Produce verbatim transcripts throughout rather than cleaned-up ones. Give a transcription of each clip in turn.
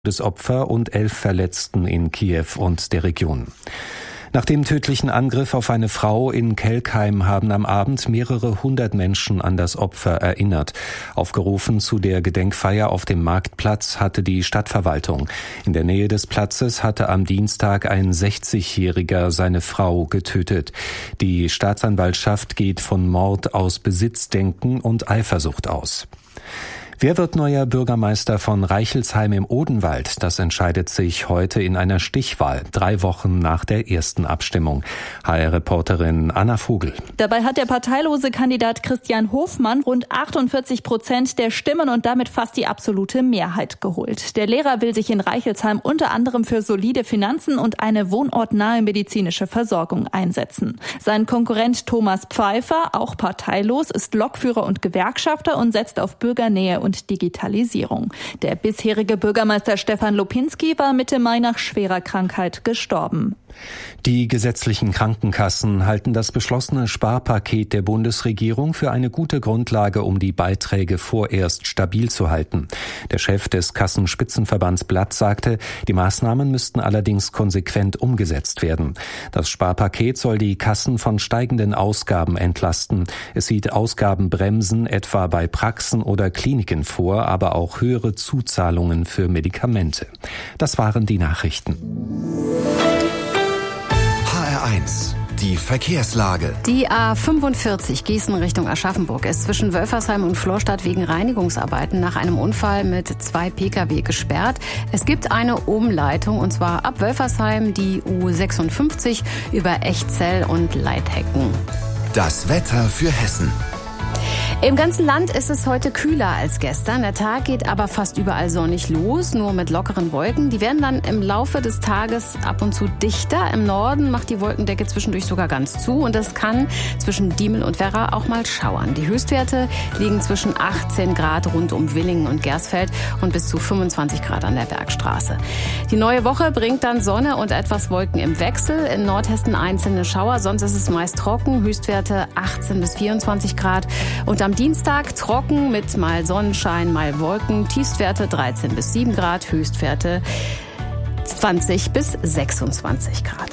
Todesopfer und elf Verletzten in Kiew und der Region. Nach dem tödlichen Angriff auf eine Frau in Kelkheim haben am Abend mehrere hundert Menschen an das Opfer erinnert. Aufgerufen zu der Gedenkfeier auf dem Marktplatz hatte die Stadtverwaltung. In der Nähe des Platzes hatte am Dienstag ein sechzigjähriger seine Frau getötet. Die Staatsanwaltschaft geht von Mord aus Besitzdenken und Eifersucht aus. Wer wird neuer Bürgermeister von Reichelsheim im Odenwald? Das entscheidet sich heute in einer Stichwahl, drei Wochen nach der ersten Abstimmung. H R-Reporterin Anna Vogel. Dabei hat der parteilose Kandidat Christian Hofmann rund achtundvierzig Prozent der Stimmen und damit fast die absolute Mehrheit geholt. Der Lehrer will sich in Reichelsheim unter anderem für solide Finanzen und eine wohnortnahe medizinische Versorgung einsetzen. Sein Konkurrent Thomas Pfeiffer, auch parteilos, ist Lokführer und Gewerkschafter und setzt auf Bürgernähe und und Digitalisierung. Der bisherige Bürgermeister Stefan Lopinski war Mitte Mai nach schwerer Krankheit gestorben. Die gesetzlichen Krankenkassen halten das beschlossene Sparpaket der Bundesregierung für eine gute Grundlage, um die Beiträge vorerst stabil zu halten. Der Chef des Kassenspitzenverbands Blatt sagte, die Maßnahmen müssten allerdings konsequent umgesetzt werden. Das Sparpaket soll die Kassen von steigenden Ausgaben entlasten. Es sieht Ausgabenbremsen etwa bei Praxen oder Kliniken vor, aber auch höhere Zuzahlungen für Medikamente. Das waren die Nachrichten. H R eins, die Verkehrslage. Die A fünfundvierzig Gießen Richtung Aschaffenburg ist zwischen Wölfersheim und Florstadt wegen Reinigungsarbeiten nach einem Unfall mit zwei Pkw gesperrt. Es gibt eine Umleitung und zwar ab Wölfersheim die U sechsundfünfzig über Echzell und Leithecken. Das Wetter für Hessen. Im ganzen Land ist es heute kühler als gestern. Der Tag geht aber fast überall sonnig los, nur mit lockeren Wolken. Die werden dann im Laufe des Tages ab und zu dichter. Im Norden macht die Wolkendecke zwischendurch sogar ganz zu und es kann zwischen Diemel und Werra auch mal schauern. Die Höchstwerte liegen zwischen achtzehn Grad rund um Villingen und Gersfeld und bis zu fünfundzwanzig Grad an der Bergstraße. Die neue Woche bringt dann Sonne und etwas Wolken im Wechsel. In Nordhessen einzelne Schauer, sonst ist es meist trocken. Höchstwerte achtzehn bis vierundzwanzig Grad und am Dienstag trocken mit mal Sonnenschein, mal Wolken. Tiefstwerte dreizehn bis sieben Grad, Höchstwerte zwanzig bis sechsundzwanzig Grad.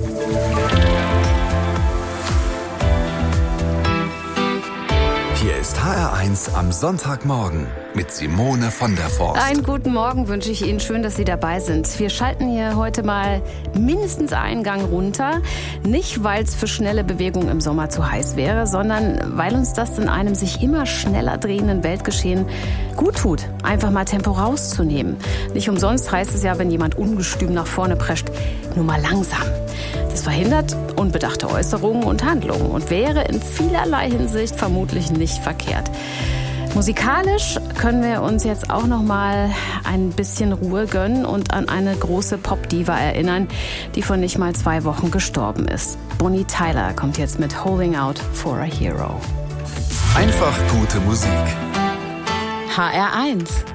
Hier ist H R eins am Sonntagmorgen mit Simone von der Forst. Einen guten Morgen wünsche ich Ihnen. Schön, dass Sie dabei sind. Wir schalten hier heute mal mindestens einen Gang runter. Nicht, weil es für schnelle Bewegung im Sommer zu heiß wäre, sondern weil uns das in einem sich immer schneller drehenden Weltgeschehen gut tut, einfach mal Tempo rauszunehmen. Nicht umsonst heißt es ja, wenn jemand ungestüm nach vorne prescht, nur mal langsam. Das verhindert unbedachte Äußerungen und Handlungen und wäre in vielerlei Hinsicht vermutlich nicht verkehrt. Musikalisch können wir uns jetzt auch noch mal ein bisschen Ruhe gönnen und an eine große Pop-Diva erinnern, die vor nicht mal zwei Wochen gestorben ist. Bonnie Tyler kommt jetzt mit Holding Out for a Hero. Einfach gute Musik. H R eins